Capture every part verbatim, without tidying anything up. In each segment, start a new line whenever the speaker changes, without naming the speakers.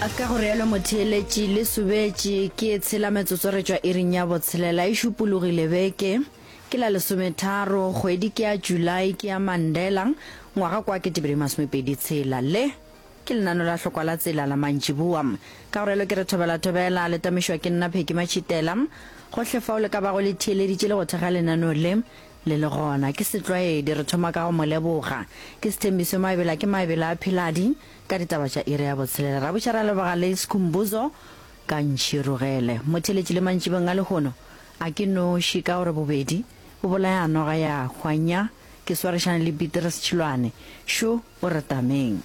Aka go realo motheletši le subetše ke tshela metsotso re tšwa iring ya botshelela e šupologile beke ke la lesometharo kgwedi ke ya July ke ya Mandela ngwaga kwa ke tibiri masomepedi tshela le ke lenano la hlokwa la tsela la mantšiboa ka go realo ke re thobela thobela le tamišwa ke nna Pheki Machitela gohle fao le ka bago le theeleditše le go thega lenano le le le gona ke setlwaedi re thoma ka go moleboga ke sethembiso maebela ke maebela a philadi ka ditaba tša ire ya botshelela ra botšara leboga le Skhumbuzo ka ntšhirogele motheletši le mantšibeng a lehono a ke noši ka gore bobedi bo bolaya noga ya hwanya ke swarešana le Beatrice Chilwane šo o retameng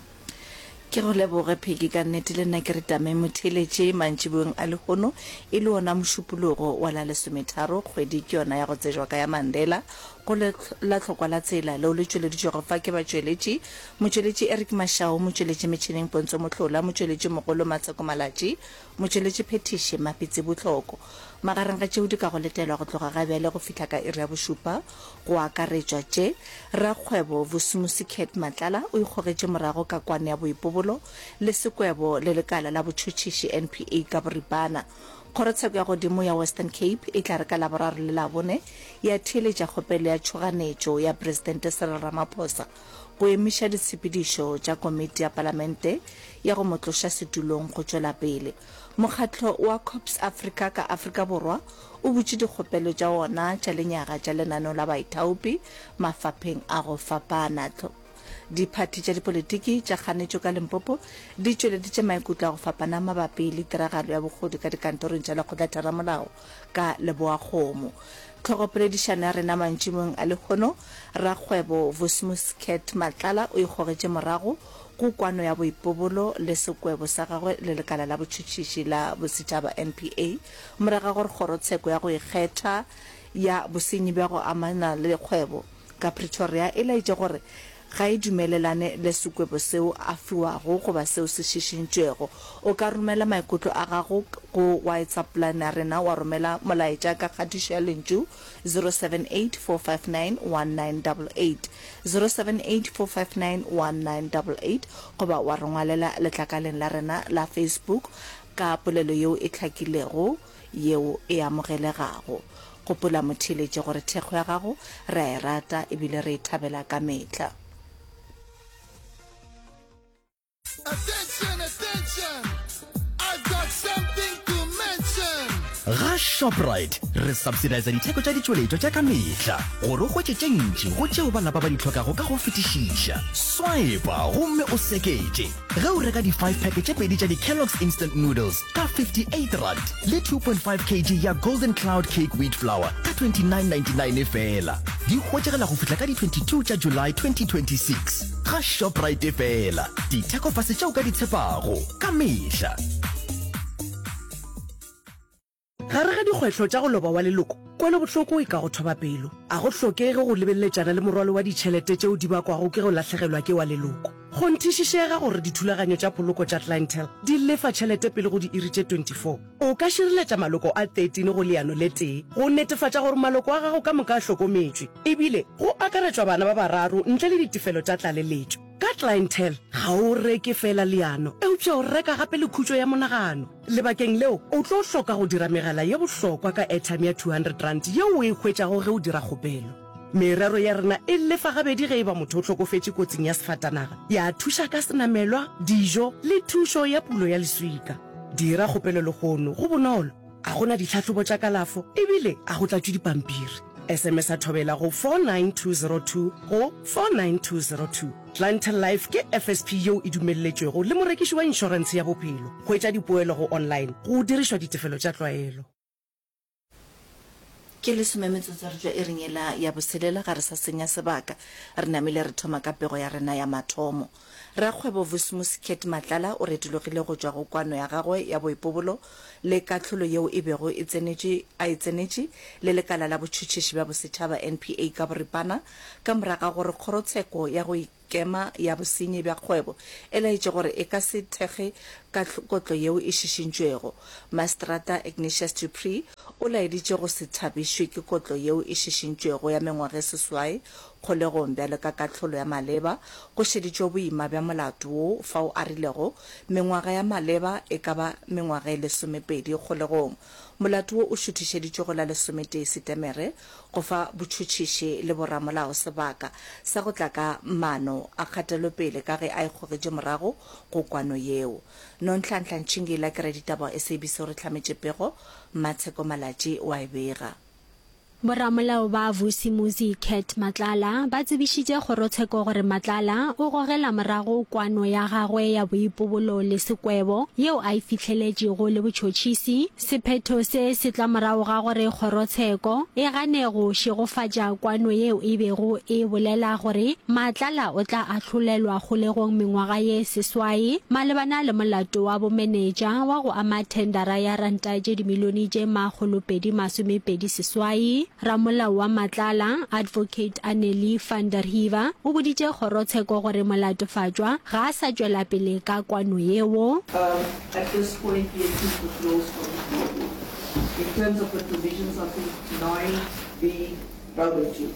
ke go leboge Pheki ka nnete le nna ke re tame motheletše mantšibong a lehono e le ona mošupologo wa la lesometharo kgwedi ke yona ya go tsejwa ka ya Mandela go la tlhokwa la tsela leo le tšweleditšwe go fa ke batšweletši motšweletši Eric Mashao motšweletši metšhineng Pontsho Mohlola motšweletši mogolo Matseko Malatši motšweletši Phetiši Mapitsi Botlhoko magareng ga tšeo di ka go letelwa go tloga ga bjale go fihla ka iri ya bošupa go akaretšwa tše rakgwebo Vusumusi Kate Matlala o ikgogetše morago ka kwane ya boipobolo le sekwebo le lekala la botšhotšhiši N P A ka boripana kgorotsheko ya godimo ya Western Cape e tla re ka laboraro le labone ya theeletša kgopelo ya tšhoganetšo ya Presidente Cyril Ramaphosa go emiša ditshepedišo tša komiti ya palamente ya go motloša setulong go tšwela pele mokgatlo wa Corps Africa ka Afrika Borwa o butše dikgopelo tša wona tša lenyaga tša lenaneo la baithaopi mafapheng a go fapana diphathi tša dipolitiki tša kganetšo ka Limpopo di tšweleditše maikutlo a go fapana mabapi le tiragalo ya bogodi ka dikantorong tša lekgotla-thera-molao ka Leboakgomo tlhogopoledišano ya rena mantšimong a lehono rakgwebo Vusumusi Kate Matlala o ikgogetše morago go kwano ya boipobolo le sekwebo sa gagwe le lekala la botšhotšhiši la bosetšhaba N P A moraga gore kgorotsheko ya go ikgetha ya bosenyi bja go amana le kgwebo ka Pretoria e laetše gore ga e dumelelane le sekwebo seo a fiwago goba seo se šišintšwego o ka romela maikutlo a gago go WhatsApp line ya rena wa romela molaetša ka kgatišo ya lentšu zero seven eight four five nine one nine eight eight zero seven eight four five nine one nine eight eight goba wa rongwalela letlakaleng la rena la Facebook ka polelo yeo e tlhakilego yeo e amogelegago gopola motheletše gore thekgo ya gago re a e rata ebile re e thabela ka metla.
Attention, attention! I've got something to mention!
Ga Shoprite re subsidize ditheko tša ditšweletšo tša ka mehla gore o hwetše tše ntši go tšeo balapa ba di tlhokago ka go fetišiša swipa gomme o seketše ge o reka di five pack tše pedi tša di Kellogg's instant noodles ka fifty-eight rand le two point five kilograms ya Golden Cloud cake wheat flour ka twenty-nine ninety-nine fela di hwetšegela go fihla ka di twenty-two tša July twenty twenty-six ga Shoprite fela ditheko fase tšeo ka di tshepago ka mehla.
Gare ga dikgwetlho tša go loba wa leloko kwele bohloko e ka go thoba pelo a go hlokege go lebelletšana le morwalo wa ditšhelete tšeo di bakwago ke go lahlegelwa ke wa leloko go nthišišega gore dithulaganyo tša poloko tša clientele di lefa tšhelete pele go di iri tše twenty-four o ka širiletša maloko a thirteen go leano le tee go netefatša gore maloko a gago ka moka a hlokometšwe ebile go akaretšwa bana ba bararo ntle le ditefelo tša tlaleletšo ka clientele ga o reke fela leano eupša o reka gape le khutšo ya monagano lebakeng leo o tlo hloka go dira megala ye bohlokwa ka airtime ya two hundred rand yeo o e hwetšago ge o dira kgopelo merero ya rena e lefa gabedi ge e ba motho o hlokofetše kotsing ya sefatanaga ya thuša ka senamelwa dijo le thušo ya pulo ya leswika dira kgopelo legono go bonolo a gona ditlhatlhobo tša kalafo ebile a go tlatšwe dipampiri S M S a thobela go four nine two zero two go four nine two zero two Clientele Life ke F S P yeo e dumelletšwego le morekiši wa inšorense ya bophelo go etša dipoelo go online go dirišwa ditefelo tša tlwaelo
ke le somemetsotso re tšwa e ringela ya boselela ga re sa senya sebaka re namile re thoma ka pego ya rena ya mathomo rakgwebo Vusumusi Kate Matlala o retilogile go tšwa go kwano ya gagwe ya boipobolo le katlholo yeo e bego e tsenetše a e tsenetše le lekala la botšhotšhiši bja bosetšhaba N P A ka boripana ka moraga gore kgorotsheko ya go kema ya bosenyi bja kgwebo e laetše gore e ka se thege ka kotlo yeo e šišintšwego Mastrata Ignatius Dupree o laeditše go se thabišwe ke kotlo yeo e šišintšwego ya mengwaga seswai kgolegong bjale ka katlholo ya maleba go šeditšwe boima bja molato wo fao a rilego mengwaga ya maleba e ka ba mengwaga e lesomepedi kgolegong. Molato wo o šuthišeditšwe go la lesometee Setemere go fa botšhotšhiši le boramolao sebaka sa go tla ka maano a kgatelopele ka ge a ikgogetše morago go kwano yeo. Nontlhantlha Ntšhingila ke re ditaba S A B C re tlhametše pego Matsheko Malatši wa e bega.
Boramolao ba Vusimuzi Cat Matlala ba tsebišitše kgorotsheko gore Matlala o gogela morago kwano ya gagwe ya boipobolo le sekwebo yeo a e fitlheletšego le botšhotšhisi. Sephetho se se tla morago ga gore kgorotsheko e gane go šegofatša kwano yeo e bego e bolela gore Matlala o tla ahlolelwa kgolegong mengwaga ye seswai malebana le molato wa bomenetša wa go ama thendara ya ranta tše dimilione tše makgolopedi masomepedi seswai. Ramolao wa Matlala Advocate Anneli van der Heever o boditše kgorotsheko gore molatofatšwa ga a sa tšwela pele ka kwano yeo.
At this point, we are too close for the in terms of the provisions of the nine B Robert G.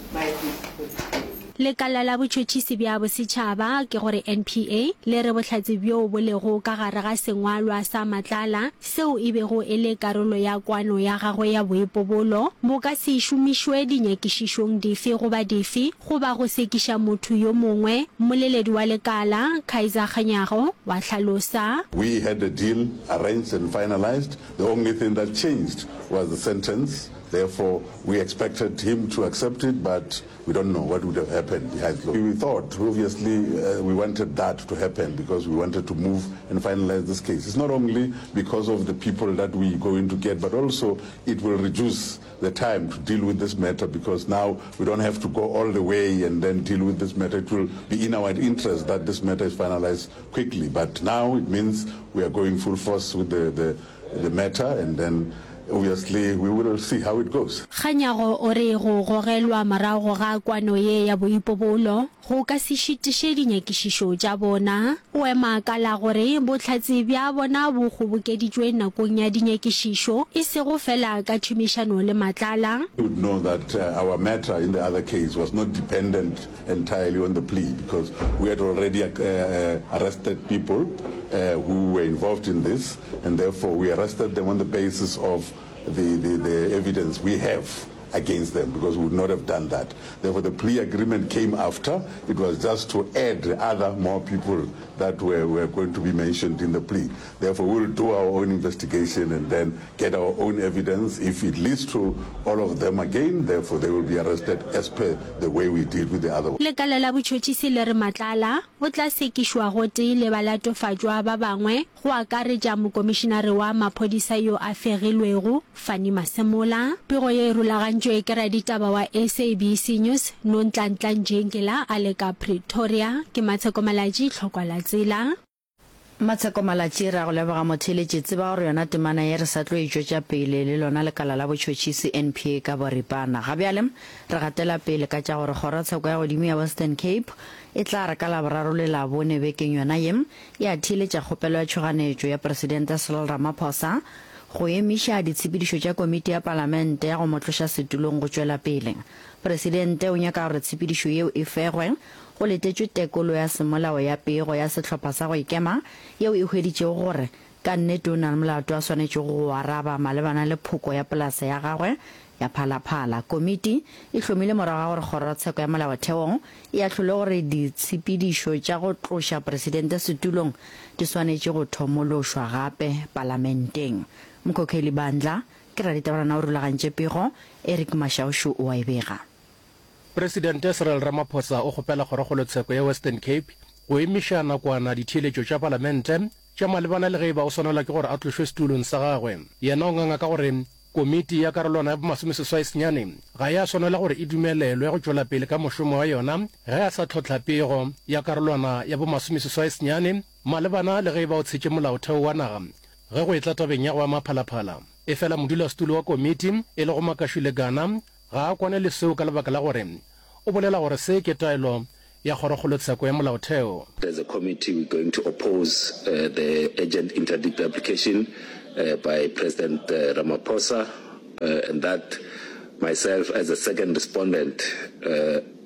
Lekala la botšhotšhisi bja bosetšhaba ke gore N P A le re bohlatsi bjo bo lego ka gare ga sengwalwa sa Matlala seo e bego e le karolo ya kwano ya gagwe ya boipobolo bo ka se šomišwe dinyakišišong dife goba dife goba go sekiša motho yo mongwe. Moleledi wa lekala Kaiser Kganyago wa hlalosa.
We had a deal arranged and finalized. The only thing that changed was the sentence. Therefore, we expected him to accept it, but we don't know what would have happened behind closed doors. We thought, obviously, uh, we wanted that to happen because we wanted to move and finalize this case. It's not only because of the people that we going to get, but also it will reduce the time to deal with this matter because now we don't have to go all the way and then deal with this matter. It will be in our interest that this matter is finalized quickly. But now it means we are going full force with the, the, the matter and then obviously we will see how it goes.
Kganyago o re go gogelwa morago ga kwano ye ya boipobolo go ka se šitiše dinyakišišo tša bona. O ema ka la gore bohlatsi bja bona bo kgobokeditšwe nakong ya dinyakišišo e se go fela ka tšhomišano le Matlala.
You would know that uh, our matter in the other case was not dependent entirely on the plea because we had already uh, uh, arrested people uh, who were involved in this and therefore we arrested them on the basis of the, the, the evidence we have against them because we would not have done that. Therefore, the plea agreement came after. It was just to add other more people that were, were going to be mentioned in the plea. Therefore, we'll do our own investigation and then get our own evidence. If it leads to all of them again, therefore, they will be arrested as per the way we did with the other one.
Lekala la botšhotšhisi le re Matlala o tla sekišwa gote le balatofatšwa ba bangwe go akaretša mokomišinare wa maphodisa yo a fegilwego Fani Masemola. Pego ye e rulagantšwe ke raditaba wa S A B C News Nontlantla Ntšhingila a le ka Pretoria ke Matsheko Malatši tlhokwa la tsela.
Matsheko Malatši ra go leboga motheletši tseba gore yona temana ye re sa tlo e tšwetša pele le lona lekala la botšhotšhisi N P A ka boripana ga bjale re gatela pele ka tša gore kgorotsheko ya godimo ya Western Cape e tla re ka laboraro le labone bekeng yona ye ya thiletša kgopelo ya tšhoganetšo ya presidente Cyril Ramaphosa go emiša ditshepedišo tša komiti ya palamente ya go motloša setulong go tšwela pele. Presidente o nyaka gore tshepedišo yeo e fegwe go letetšwe tekolo ya semolao ya pego ya sehlopha sa go ikema yeo e hweditšego gore ka nnete o na le molato a swanetše go araba malebana le phoko ya polase ya gagwe ya phalaphala. Komiti e hlomile morago ga gore kgorotsheko ya molaotheong e ahlole gore ditshepedišo tša go tloša presidente setulong di swanetše go thomološwa gape palamenteng. Mkhokheli Bandla ke raditabarana o rulagantše pego Eric Mashaušu o a e bega.
Presidente Cyril Ramaphosa o kgopela kgorokgolotsheko ya Western Cape go emiša nakwana dithiletšo tša palamente tša malebana le ge ba o swanelwa ke gore a tlošwe setulong sa gagwe. Yena o nganga ka gore komiti ya karolwana ya bomasomeseswai senyane ga ya swanela gore e dumelelwe go tšwela pele ka mošomo wa yona ge a sa tlhotlha pego ya karolwana ya bomasomeseswai senyane malebana le ge ba o tshetše molaotheo wa naga ge go e tla tabeng ya go ama phalaphala. E fela modulasetulo wa komiti e le go Makašwile Gana ga a kwane le seo ka lebaka la gore o bolela gore se ke taelo ya kgorokgolotsheko ya molaotheo.
As a committee, we're going to oppose uh, the urgent interdict application uh, by President uh, Ramaphosa, uh, and that myself as a second respondent uh,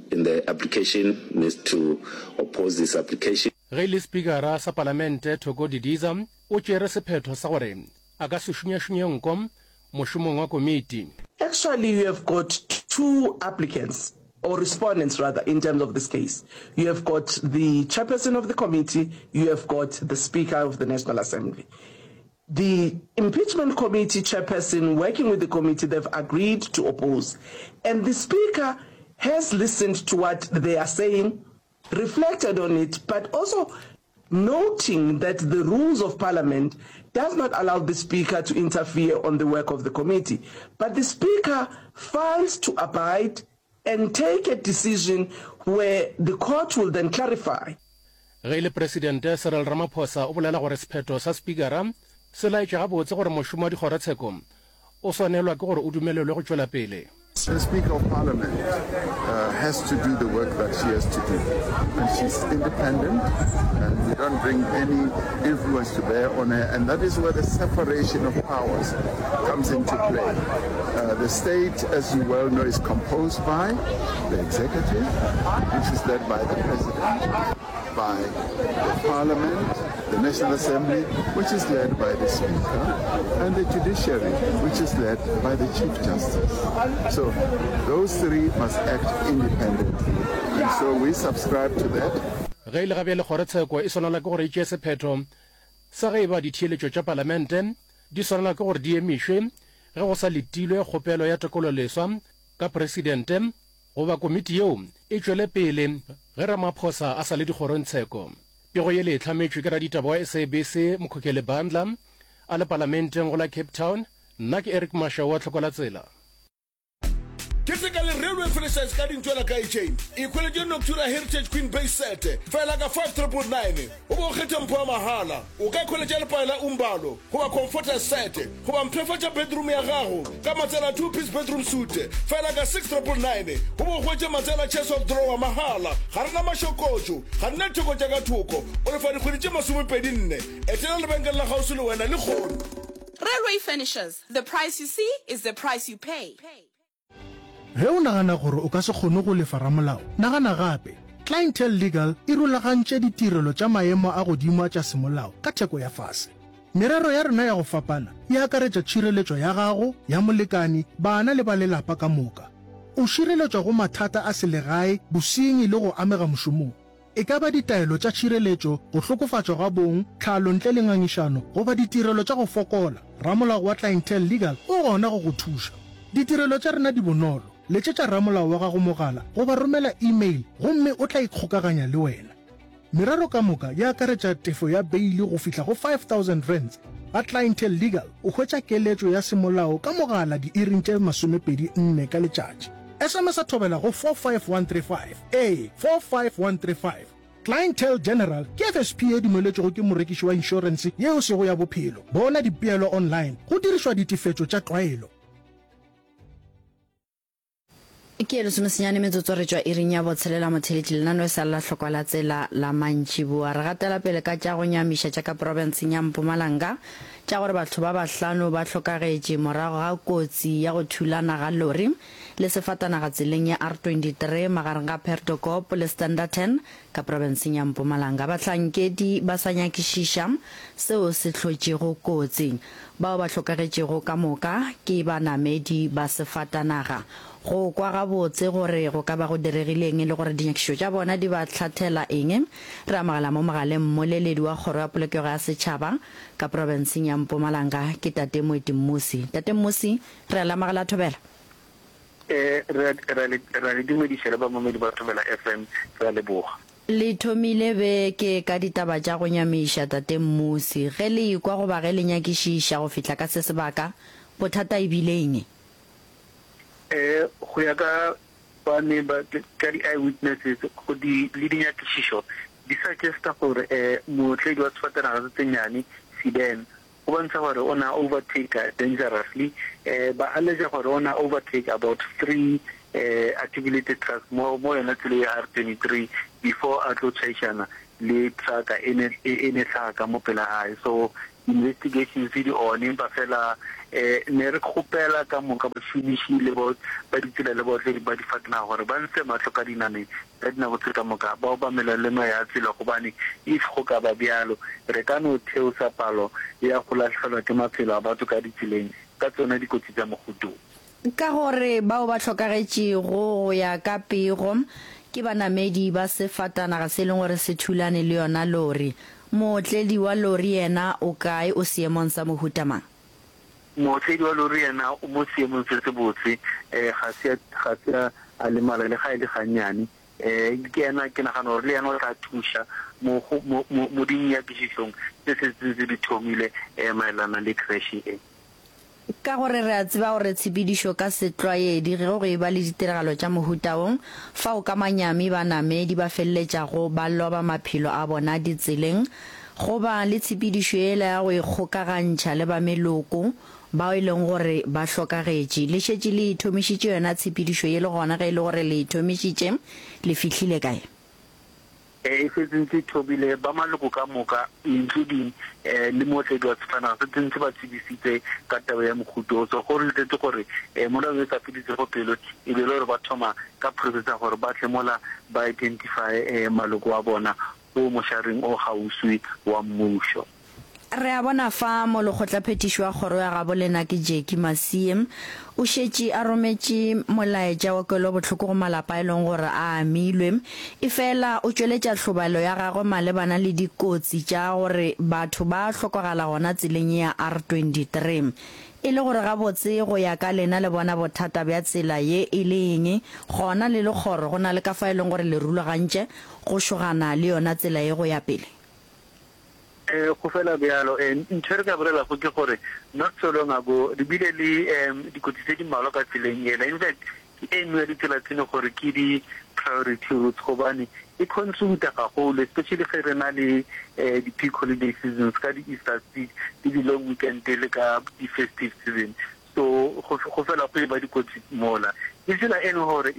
in the application needs to oppose this application.
ge le speakera sa palamente Thoko Didiza o tšere sephetho sa gore a ka se šunyašunye nko mošomong wa komiti.
Actually, you have got two applicants, or respondents rather, in terms of this case. You have got the chairperson of the committee, you have got the Speaker of the National Assembly. The impeachment committee chairperson working with the committee, they've agreed to oppose. And the Speaker has listened to what they are saying, reflected on it, but also noting that the rules of Parliament does not allow the Speaker to interfere on the work of the committee. But the Speaker fails to abide and take a decision where the court will then clarify.
ge le Presidente Cyril Ramaphosa o bolela gore sephetho sa speakera se laetša gabotse gore mošomo wa dikgorotsheko o swanelwa ke gore o dumelelwe go tšwela pele.
The Speaker of Parliament uh, has to do the work that she has to do. And she's independent, and we don't bring any influence to bear on her, and that is where the separation of powers comes into play. Uh, the state, as you well know, is composed by the executive, which is led by the President, by the Parliament, the National Assembly, which is led by the Speaker, and the Judiciary, which is led by the Chief Justice. So those three must act independently, and so we subscribe to that.
ge ile gabe le kgorotsheko e swanela ke gore e tšee sephetho sa ge e ba ditheeletšo tša palamente di swanela ke gore di emišwe ge go sa letilwe kgopelo ya tekololeswa ka presidente goba komiti yeo e tšwele pele ge Ramaphosa a sa le dikgorontsheko. Pego ye le e hlametšwe ke raditaba wa S A B C Mokgokele Bandla a le parlamenteng go la Cape Town. Nna ke Eric Mashao wa Tlhokola Tsela.
Typically, railway franchise ka dintšwela ka chain equality Noctura Heritage Queen Base set fela ka five triple nine o bo kgetha mpho ya mahala o ka kholetša lepaela umbalo go ba comforter set go ba mphefatša bedroom ya gago ka matsela two piece bedroom suite fela ka six triple nine go bo hwetša matsela chest of drawer mahala ga rena mašokotšo ga nna thoko tša ka thoko o lefa dikgwedi tše masomepedi nne etela lebenkele la gausi le wena le kgono.
Railway Finishers, the price you see is the price you pay.
Ge o nagana gore o ka se kgone go lefa ramolao, nagana gape. Clientele Legal e rulagantše ditirelo tša maemo a godimo tša semolao ka theko ya fase. Merero ya rena ya go fapana e akaretša tšhireletšo ya gago, ya molekani, bana le ba lelapa ka moka. O šireletšwa go mathata a selegae, bosenyi le go amega mošomong. E ka ba ditaelo tša tšhireletšo, go hlokofatšwa ga bong, tlhalo ntle le ngangišano, go ba ditirelo tša go fokola. Ramolao wa Clientele Legal o gona go go thuša. Ditirelo tša rena di bonolo. Letšetša ramolao wa gago mogala go ba romela email gomme o tla ikgokaganya le wena. Merero ka moka ya akaretša tefo ya beili go fihla go five thousand rands. Ga Clientele Legal o hwetša keletšo ya semolao ka mogala di-iring tše masomepedi nne ka letšatši. S M S a thobela go four five one three five a four five one three five. Clientele General ke F S P e dumeletšego ke morekiši wa inšorense yeo sego ya bophelo. Bona dipeelo online go dirišwa ditefetšo tša tlwaelo.
ke le somesenyane metsotso re tšwa iring ya botshelela motheletši lenano e sa la tlhokwa la tsela la mantšhiboa re gatela pele ka tša go nyamiša tša ka provinceng ya Mpumalanga tša gore batho ba bahlano ba hlokagetše morago ga kotsi ya go thulana ga lori le sefatanaga tseleng ya R twenty-three magareng ga Pertocop le Standerton ka provinceng ya Mpumalanga. Bahlankedi ba sa nyakišiša seo se hlotšego kotsi bao ba hlokagetšego ka moka ke banamedi ba sefatanaga go kwa gabotse gore go ka ba go diregileng le gore dinyakišo tša bona di ba tlhathela eng re amagela mo mogaleng mmoleledi wa kgoro ya polokego ya setšhaba ka provinceng ya Mpumalanga ke Tate Moeti Mmusi. Tate Mmusi re a lamagela thobela
eh re re re dumediša le bamamedi ba thobela F M re a leboga
le thomile be ke ka ditaba tša go nyamiša Tate Mmusi ge le ikwa go ba ge le nyakišiša go fihla ka se sebaka bothata e bileng
eh go ya ka bane ba ka di eyewitnesses go di le dinyakišišo di suggesta gore eh motledi wa sefatanaga se tsenyane Siden o bontsha gore ona overtake dangerously eh ba alleja gore ona overtake about three eh articulated trucks more more than actually R twenty-three before a tlo tšhaishana le traka ene ene tlhaka mo pela hae. So investigations di on ba fela eh ne re khopela ka mo ka ba finishile bo ba ditsela le bo tle ba di fatna gore ba ntse matlo ka dinane ka dina go tseka moka ba ba melele no ya tsela go bane if go ka ba bialo re ka no theosa palo ya go latlhelwa ke maphelo a batho ka ditseleng ka tsona dikotsi tsa mogudu
ka gore bao ba tlhokagetse go ya ka pego ke banamedi ba sefatanaga se leng gore se thulane le yona lori motledi wa lori yena o kae o seemong sa mohutamang
motledi wa lori yena o mo seemong se se botse eh ga se ga se a le mala le ga ile ganyane eh ke yena ke nagana gore le yena o tla thusha mo mo dinya bishishong se se se di thomile eh maelana le crash e
ka gore re a tseba gore tshepedišo ka setlwaedi ge go e ba le ditiragalo tša mohutaong fa o ka manyami ba namedi ba felletšago ba loba maphelo a bona ditseleng go ba le tshepedišo ele ya go ikgokagantšha le ba meloko bao e leng gore ba hlokagetše le šetše le ithomišitše yona tshepedišo ye le gona ge e le gore le ithomišitše le fihlile kae
e fetsentse thobile ba maloko ka moka including eh le motledi wa tsefana se tsentse ba tsebisitse ka taba ya mogudu so go re tletse gore eh mo la tsa feditse go pelo e be le re ba thoma ka process ya gore ba tle mola ba identify eh maloko wa bona o mo sharing o gauswi wa mmusho
re a bona fa mo le gotla phetišo ya kgoro ya gabo lena ke Jackie Masiem o šetše a rometše molaetša wa kwelo botlhoko go malapa e leng gore a amilwe e fela o tšweletša tlhobaelo ya gagwe malebana le dikotsi tša gore batho ba hlokagala gona tseleng ya R twenty-three e le gore gabotse go ya ka lena le bona bothata bja tsela ye e le eng gona le le kgoro go na le ka fa e leng gore le rulagantše go šogana le yona tsela ye go ya pele
eh go fela bealo en ntshwere ka borela go ke gore not so long ago di bile le em dikotsi tse di malwa ka tseleng ela in fact e nngwe di tsela tsene gore ke di priority routes go bane e consume ga go especially ge re na le eh di peak holiday seasons ka di Easter di di long weekend le ka di festive season so go go fela go ba dikotsi mola e tsela eno gore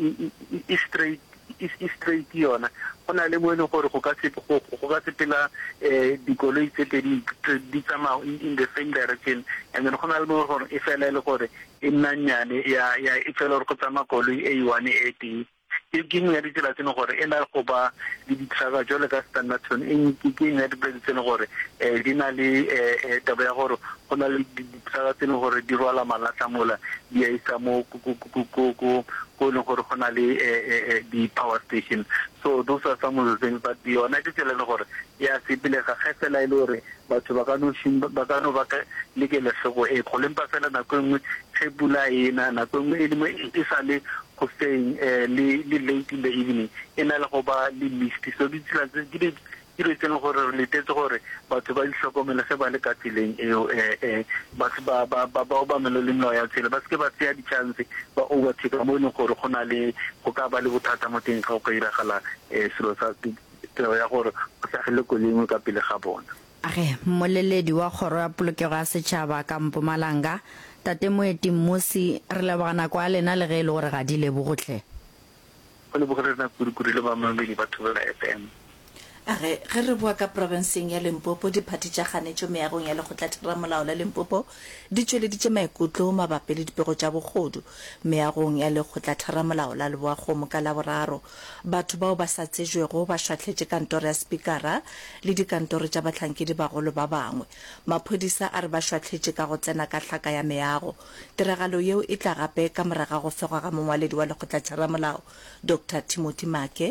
e straight is straight yona ona le mo ene gore go ka se go ka se pela eh dikoloi tse di di tsamao in the same direction and then gona le mo gore e fela le gore e nnanyane ya ya e fela gore go tsama koloi e one eighty ke ging ya ditsela tseno gore e na go ba le ditlhaka jole ka Standerton e ke ging ya ditsela tseno gore eh di na le eh taba ya gore go na le ditlhaka tseno gore di rwala malatla mola di a isa mo go go go go le gore gona le eh di power station so those are some of the things but the ona ke tsela le gore ya se pele ga gefela ile gore batho ba ka no shimba ba ka no ba ka le ke le sego e go lempa fela na go nngwe tsebula ena na go nngwe e sa le go staying le le late in the evening ena le go ba le mist so di tsela tse di di re tsena gore re letetse gore batho ba ihlokomela se ba le ka tseleng eo eh batho ba ba ba ba ba melo le no ya tsela ba se ba tsaya di chance ba overtake mo ne gore gona le go ka ba le bothata mo teng ga go iragala eh selo sa tiro ya gore go sa gele go lengwe ka pele ga bona
age moleledi wa kgoro ya polokego ya setšhaba ka Mpumalanga tate Moeti Mmusi re lebana kwa lena le ge le gore ga di le bogotle
go le bogorena kurikuri le ba mamedi batho ba F M
age ge re bua ka provinceng ya Limpopo diphati tša ganetšo meagong ya lekgotla theramolao la Limpopo di tšweleditše maikutlo mabapi le dipego tša bogodu meagong ya lekgotla theramolao la Leboagomo ka la boraro batho bao ba sa tsejwego ba šwahletše kantoro ya spikara le dikantoro tša bahlankedi bagolo ba bangwe maphodisa a re ba šwahletše ka go tsena ka tlhaka ya meago tiragalo yeo e tla gape ka moraga go fegwa ga mongwaledi wa lekgotla theramolao Doctor Timothy Make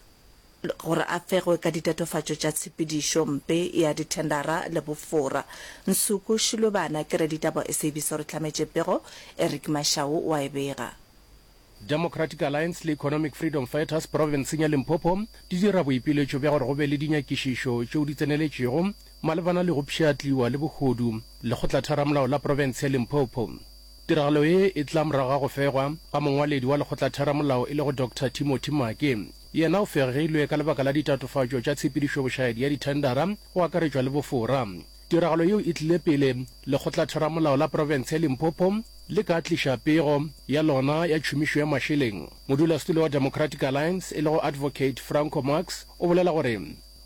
gore a fegwe ka ditatofatšo tša tshepedišo mpe ya dithendara le bofora nsuku shilobana ke re ditaba S A B C re tlametše pego Eric Mashau wa e bega
Democratic Alliance le Economic Freedom Fighters provinceng ya Limpopo di dira boipiletšo bja gore go be le dinyakišišo tšeo di tseneletšego malebana le go pšhatliwa le bogodu lekgotla theramolao la province ya Limpopo tiragalo ye e tla moraga go fegwa ga mongwaledi wa lekgotla theramolao e le go Doctor Timothy Make yena o fegilwe ka lebaka la ditatofatšo tša tshepedišo bošaedi ya dithendara go akaretšwa le bofora tiragalo yeo e tlile pele lekgotla theramolao la province ya Limpopo le ka tliša pego ya lona ya tšhomišo ya mašeleng modulasetulo wa Democratic Alliance e le go Advocate Franco Marx o bolela gore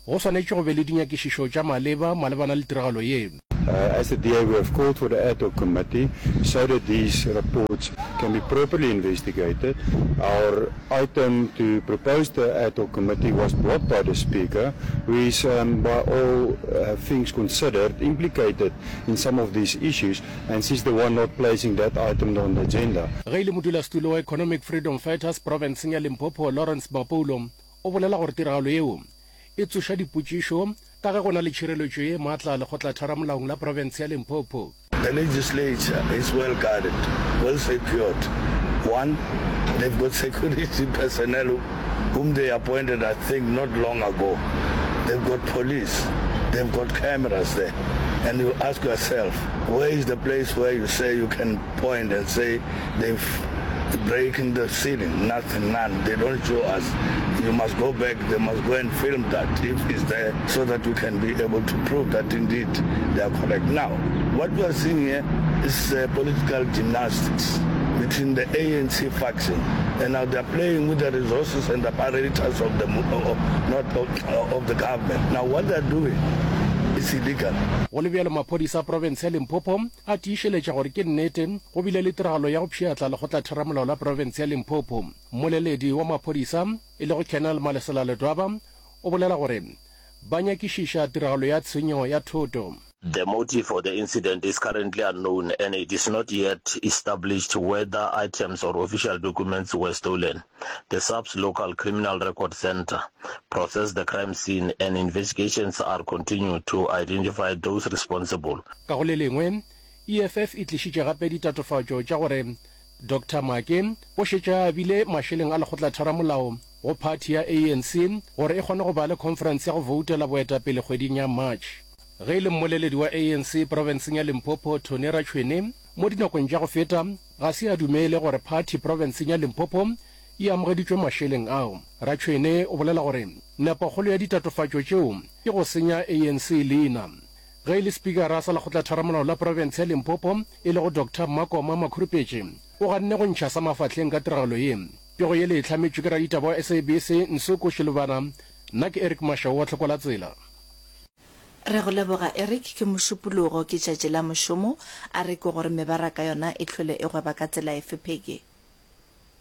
go swanetše go be le dinyakišišo tša maleba malebana le tiragalo ye.
Uh, as the D A, we have called for the ad hoc committee so that these reports can be properly investigated. Our item to propose the ad hoc committee was brought by the Speaker, who is, um, by all uh, things considered, implicated in some of these issues, and she's the one not placing that item on the agenda.
Ge ile modulasetulo wa Economic Freedom Fighters provinceng ya Limpopo Lawrence Mapoulo o bolela gore tiragalo yeo e tsoša dipotšišo ka ge go na le tšhireletšo ye maatla le go tla tharamollaong la province ya Limpopo.
The legislature is well guarded, well secured. One, they've got security personnel whom they appointed, I think, not long ago. They've got police, they've got cameras there. And you ask yourself, where is the place where you say you can point and say they've breaking the ceiling? Nothing, none. They don't show us. You must go back, they must go and film that if it's there so that we can be able to prove that indeed they are correct. Now, what we are seeing here is uh, political gymnastics between the A N C faction, and now they're playing with the resources and the apparatus of the, of, not of, of the government. Now, what they're doing is illegal.
Go le bjalo maphodisa a province ya Limpopo a tiišeletša gore ke nnete go bile le tiragalo ya go pšhiatla le go tla theramolao la province ya Limpopo. Moleledi wa maphodisa e le go Colonel Malesela Ledwaba o bolela gore ba nyakišiša tiragalo ya tshenyo ya thoto.
The motive for the incident is currently unknown, and it is not yet established whether items or official documents were stolen. The S A P's local criminal record center processed the crime scene, and investigations are continuing to identify those responsible.
Ka go le lengwe, E F F e tlišitše gape ditatofatšo tša gore Doctor Make o šetša a bile mašeleng a lekgotla theramolao go party ya A N C gore e kgone go ba le conference ya go voutela boetapele kgweding ya March. Ge le mmoleledi wa A N C provinceng ya Limpopo Tony Rachwene mo dinakong tša go feta ga se a dumele gore party provinceng ya Limpopo e amogeditšwe mašeleng ao. Rachwene o bolela gore nepagolo ya ditatofatšo tšeo ke go senya A N C leina. Ge le speakera sa lekgotla theramolao la province ya Limpopo e le go Doctor Makoma Makhurupetše o ganne go ntšha sa mafatlheng ka tiragalo ye. Pego ye le e hlametšwe ke raditaba wa S A B C Nsoko Shilobana, nna ke Eric Mashao wa Tlhokola Tsela.
Re go leboga Eric ke mošupologo ke tšatši la mošomo a re ke gore mebaraka yona e tlhole e gweba ka tsela efe Pheke.